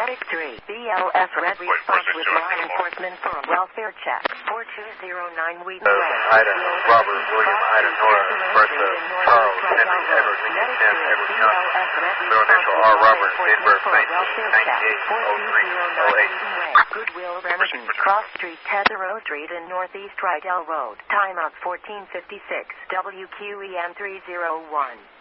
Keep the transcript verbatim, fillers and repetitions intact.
Medic three, B L S Red response with law enforcement for a welfare check. four two zero nine Wheaton Uh, Way. Ida, Robert, William, Ida, Nora, Bertha, Charles, Henry, Edward, Lincoln, Tim, Edward Johnson. Middle initial R. Robert, date of birth nineteen ninety-eight, oh three oh eight. Goodwill Remington, Cross Street, Tetherrow Street and Northeast Rydell Road. Timeout fourteen fifty-six, W Q E M three oh one.